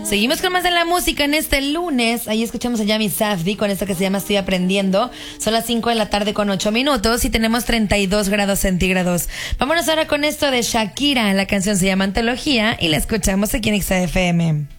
Seguimos con más de la música en este lunes. Ahí escuchamos a Yami Safdie con esto que se llama Estoy Aprendiendo. Son las 5 de la tarde con 8 minutos y tenemos 32 grados centígrados. Vámonos ahora con esto de Shakira. La canción se llama Antología y la escuchamos aquí en XFM.